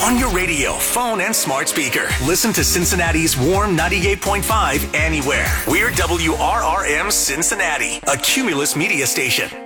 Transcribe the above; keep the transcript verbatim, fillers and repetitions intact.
on your radio, phone, and smart speaker. Listen to Cincinnati's Warm ninety-eight point five anywhere. We're W R R M Cincinnati, a Cumulus media station.